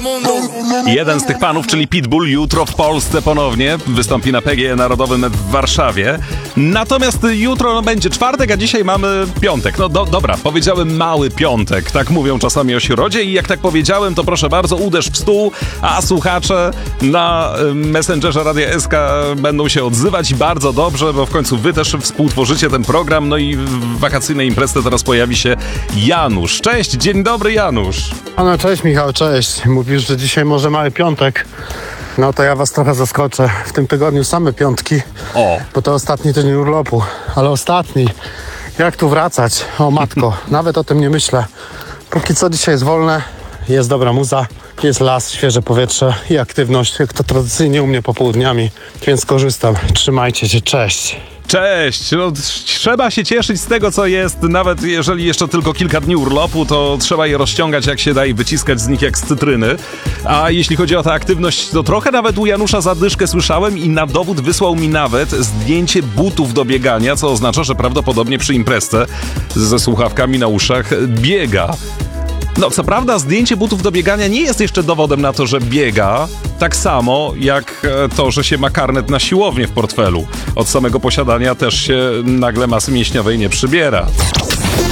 Jeden z tych panów, czyli Pitbull, jutro w Polsce ponownie wystąpi na PGE Narodowym w Warszawie. Natomiast jutro będzie czwartek, a dzisiaj mamy piątek. No dobra, powiedziałem mały piątek. Tak mówią czasami o środzie i jak tak powiedziałem, to proszę bardzo, uderz w stół, a słuchacze na Messengerze Radia SK będą się odzywać i bardzo dobrze, bo w końcu wy też współtworzycie ten program. No i w wakacyjnej imprezie teraz pojawi się Janusz. Cześć, dzień dobry Janusz. No cześć Michał, cześć. Mówisz, że dzisiaj może mały piątek. No to ja was trochę zaskoczę. W tym tygodniu same piątki, bo to ostatni tydzień urlopu. Ale ostatni. Jak tu wracać? O matko, nawet o tym nie myślę. Póki co dzisiaj jest wolne, jest dobra muza, jest las, świeże powietrze i aktywność, jak to tradycyjnie u mnie popołudniami, więc korzystam. Trzymajcie się, cześć. Cześć! No, trzeba się cieszyć z tego, co jest. Nawet jeżeli jeszcze tylko kilka dni urlopu, to trzeba je rozciągać jak się da i wyciskać z nich jak z cytryny. A jeśli chodzi o tę aktywność, to trochę nawet u Janusza zadyszkę słyszałem i na dowód wysłał mi nawet zdjęcie butów do biegania, co oznacza, że prawdopodobnie przy imprezce ze słuchawkami na uszach biega. No, co prawda zdjęcie butów do biegania nie jest jeszcze dowodem na to, że biega, tak samo jak to, że się ma karnet na siłownię w portfelu. Od samego posiadania też się nagle masy mięśniowej nie przybiera.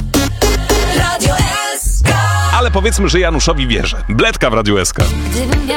Ale powiedzmy, że Januszowi wierzę. Bledka w Radiu SK.